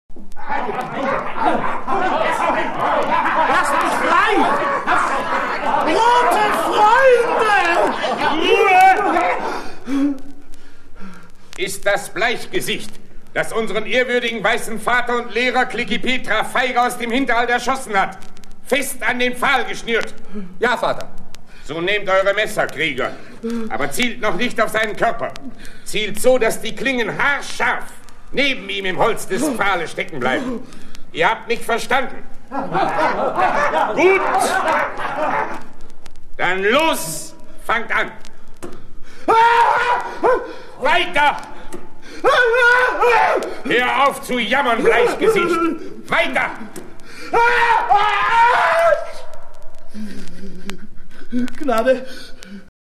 Lasst mich frei! Rote Freunde! Ruhe! Ist das Bleichgesicht, das unseren ehrwürdigen weißen Vater und Lehrer Kliki Petra feige aus dem Hinterhalt erschossen hat, fest an den Pfahl geschnürt? Ja, Vater. So nehmt eure Messer, Krieger, aber zielt noch nicht auf seinen Körper. Zielt so, dass die Klingen haarscharf neben ihm im Holz des Pfahles stecken bleiben. Ihr habt mich verstanden. Gut. Dann los, fangt an. Weiter. Hör auf zu jammern, Bleichgesicht. Weiter. Gnade,